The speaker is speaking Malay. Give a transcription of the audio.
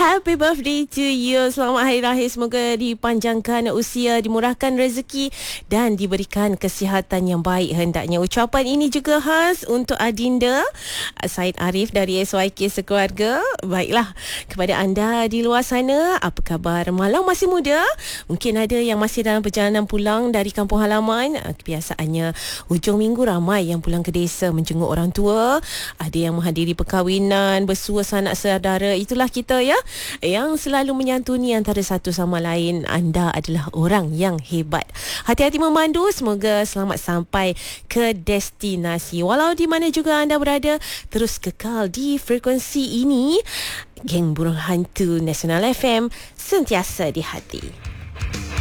Happy birthday to you. Selamat hari raya. Semoga dipanjangkan usia, dimurahkan rezeki dan diberikan kesihatan yang baik hendaknya. Ucapan ini juga khas untuk Adinda Said Arif dari SYK Sekeluarga. Baiklah, kepada anda di luar sana, apa khabar? Malam masih muda. Mungkin ada yang masih dalam perjalanan pulang dari kampung halaman. Kebiasaannya hujung minggu ramai yang pulang ke desa menjenguk orang tua. Ada yang menghadiri perkahwinan, bersua sanak saudara. Itulah kita ya, yang selalu menyantuni antara satu sama lain. Anda adalah orang yang hebat. Hati-hati memandu. Semoga selamat sampai ke destinasi. Walau di mana juga anda berada, terus kekal di frekuensi ini. Geng Burung Hantu Nasional FM, sentiasa di hati.